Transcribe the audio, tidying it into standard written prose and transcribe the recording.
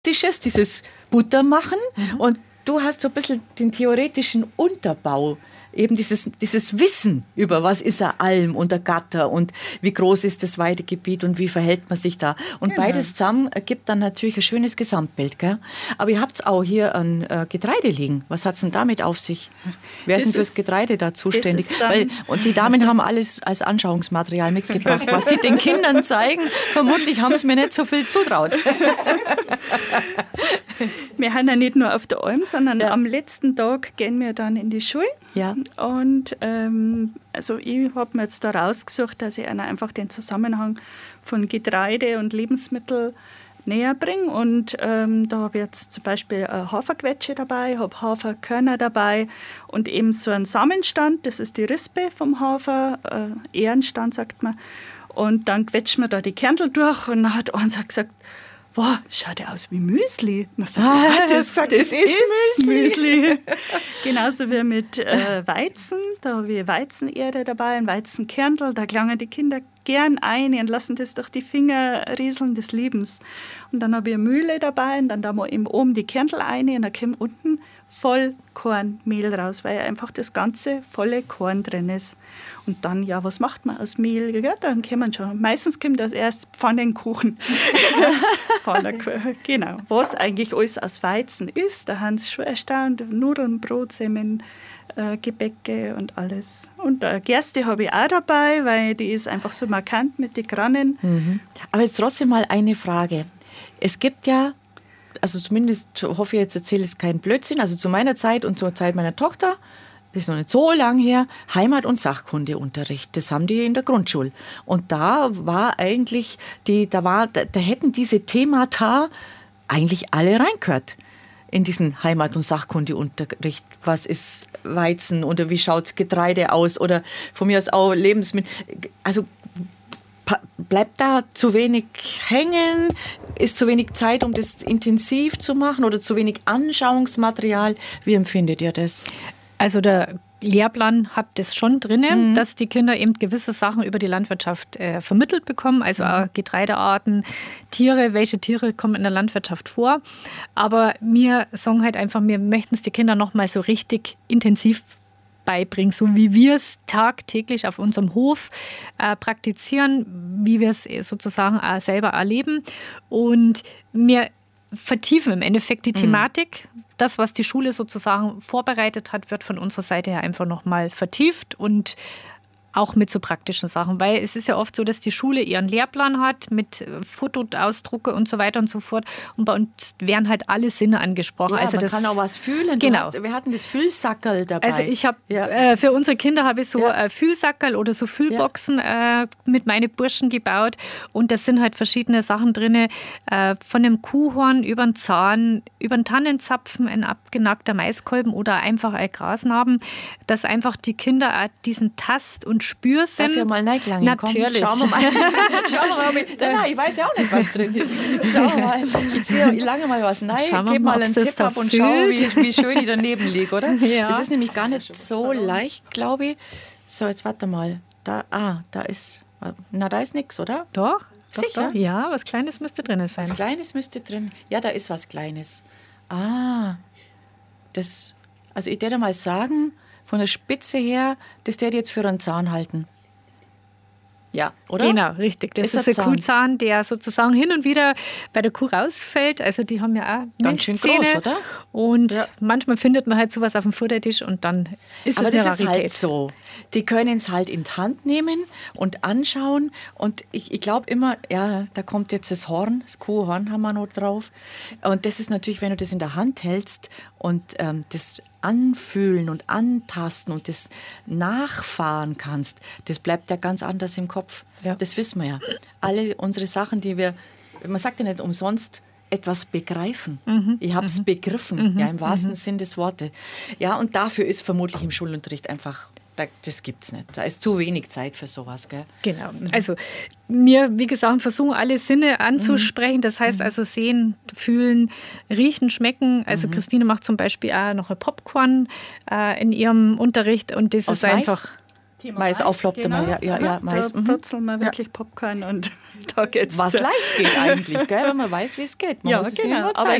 dieses Butter machen und du hast so ein bisschen den theoretischen Unterbau, eben dieses Wissen über was ist eine Alm und ein Gatter und wie groß ist das Weidegebiet und wie verhält man sich da. Und beides zusammen ergibt dann natürlich ein schönes Gesamtbild. Gell? Aber ihr habt auch hier ein Getreide liegen. Was hat es denn damit auf sich? Wer ist denn fürs Getreide da zuständig? Und die Damen haben alles als Anschauungsmaterial mitgebracht, was sie den Kindern zeigen. Vermutlich haben sie mir nicht so viel zutraut. Wir haben ja nicht nur auf der Alm, sondern am letzten Tag gehen wir dann in die Schule. Ja. Und also ich habe mir jetzt da rausgesucht, dass ich einer einfach den Zusammenhang von Getreide und Lebensmittel näher bringe. Und da habe ich jetzt zum Beispiel Haferquetsche dabei, habe Haferkörner dabei und eben so einen Samenstand, das ist die Rispe vom Hafer, Ährenstand sagt man. Und dann quetschen wir da die Kerntel durch und dann hat eins gesagt, wow, schaut ja aus wie Müsli. Das ist Müsli. Genauso wie mit Weizen. Da habe ich Weizenerde dabei, ein Weizenkerntel. Da gelangen die Kinder gern ein und lassen das durch die Finger rieseln des Lebens. Und dann habe ich eine Mühle dabei und dann da mal eben oben die Kerntel ein und dann kommt unten Vollkornmehl raus, weil einfach das ganze volle Korn drin ist. Und dann, ja, was macht man aus Mehl? Ja, dann kommen schon. Meistens kommt das erst Pfannenkuchen. Pfannenkuchen, genau. Was eigentlich alles aus Weizen ist, da haben sie schon erstaunt. Nudeln, Brotsemmeln, Gebäcke und alles. Und Gerste habe ich auch dabei, weil die ist einfach so markant mit den Grannen. Aber jetzt trotzdem mal eine Frage. Es gibt ja, also zumindest hoffe ich, jetzt erzähle ich keinen Blödsinn, also zu meiner Zeit und zur Zeit meiner Tochter, das ist noch nicht so lang her, Heimat- und Sachkundeunterricht. Das haben die in der Grundschule. Und da war eigentlich, da hätten diese Themata eigentlich alle reingehört in diesen Heimat- und Sachkundeunterricht. Was ist Weizen oder wie schaut Getreide aus oder von mir aus auch Lebensmittel. Also bleibt da zu wenig hängen? Ist zu wenig Zeit, um das intensiv zu machen oder zu wenig Anschauungsmaterial? Wie empfindet ihr das? Also der Lehrplan hat das schon drin, dass die Kinder eben gewisse Sachen über die Landwirtschaft vermittelt bekommen, also auch Getreidearten, Tiere, welche Tiere kommen in der Landwirtschaft vor. Aber wir sagen halt einfach, wir möchten es die Kinder noch mal so richtig intensiv beibringen, so wie wir es tagtäglich auf unserem Hof praktizieren, wie wir es sozusagen auch selber erleben. Und wir vertiefen im Endeffekt die Thematik. Das, was die Schule sozusagen vorbereitet hat, wird von unserer Seite her einfach nochmal vertieft und auch mit so praktischen Sachen, weil es ist ja oft so, dass die Schule ihren Lehrplan hat mit Fotoausdrucke und so weiter und so fort und bei uns werden halt alle Sinne angesprochen. Ja, also man kann auch was fühlen. Genau. Wir hatten das Fühlsackerl dabei. Also ich habe für unsere Kinder habe ich so Fühlsackerl oder so Fühlboxen mit meinen Burschen gebaut und das sind halt verschiedene Sachen drin, von einem Kuhhorn über den Zahn, über den Tannenzapfen, ein abgenackter Maiskolben oder einfach ein Grasnarben, dass einfach die Kinder auch diesen Tast- und Spürsinn. Darf ich mal reingelangen? Natürlich. Schauen wir mal. Nein, ich weiß ja auch nicht, was drin ist. Schauen wir mal. Ich ziehe lange mal was rein, gebe mal einen Tipp ab und schaue, wie schön ich daneben liege, oder? Ja. Das ist nämlich gar nicht so leicht, glaube ich. So, jetzt warte mal. Da ist nichts, oder? Doch. Sicher? Doch. Ja, was Kleines müsste drin sein. Was Kleines müsste drin. Ja, da ist was Kleines. Also ich würde mal sagen, von der Spitze her, das der jetzt für einen Zahn halten. Ja, oder? Genau, richtig. Das ist ein Kuhzahn, der sozusagen hin und wieder bei der Kuh rausfällt. Also die haben ja auch ganz schön groß, oder? Und manchmal findet man halt sowas auf dem Futtertisch und dann ist es eine Rarität. Aber das ist halt so. Die können es halt in die Hand nehmen und anschauen. Und ich glaube immer, ja, da kommt jetzt das Horn, das Kuhhorn haben wir noch drauf. Und das ist natürlich, wenn du das in der Hand hältst und das anfühlen und antasten und das nachfahren kannst, das bleibt ja ganz anders im Kopf. Ja. Das wissen wir ja. Alle unsere Sachen, man sagt ja nicht umsonst, etwas begreifen. Ich habe es begriffen, ja, im wahrsten Sinn des Wortes. Ja, und dafür ist vermutlich im Schulunterricht einfach, das gibt es nicht. Da ist zu wenig Zeit für sowas. Gell? Genau. Also wir, wie gesagt, versuchen alle Sinne anzusprechen. Das heißt also sehen, fühlen, riechen, schmecken. Also Christine macht zum Beispiel auch noch ein Popcorn in ihrem Unterricht und das aus ist einfach... Mais aufloppt genau. immer, ja, Mais. Da brutzeln wir wirklich Popcorn und da geht's Was zu. leicht geht eigentlich, gell, wenn man weiß, wie es geht. Man muss es ihnen nur Aber